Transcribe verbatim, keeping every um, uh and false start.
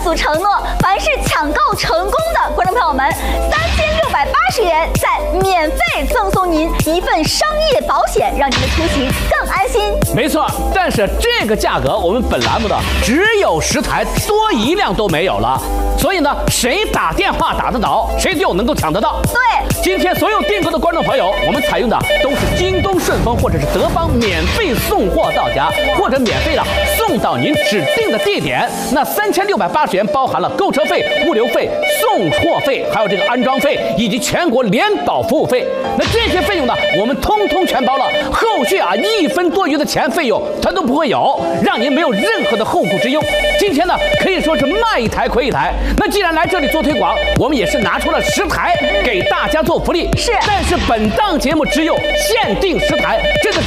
速承诺，凡是抢购成功的观众朋友们，三千六百八十元再免费赠送您一份商业保险，让您的出行更安心。 没错，但是这个价格我们本栏目的只有十台，多一辆都没有了。所以呢，谁打电话打得到，谁就能够抢得到。 对， 今天所有订购的观众朋友，我们采用的都是京东顺丰或者是德邦免费送货到家，或者免费的送到您指定的地点。那三千六百八十元包含了购车费、物流费、送货费，还有这个安装费以及全国联保服务费。那这些费用呢，我们通通全包了，后续啊一分多余的钱费用它都不会有，让您没有任何的后顾之忧。今天呢，可以说是卖一台亏一台。那既然来这里做推广，我们也是拿出了十台给大家做福利。 是， 但是本档节目只有限定十台，这个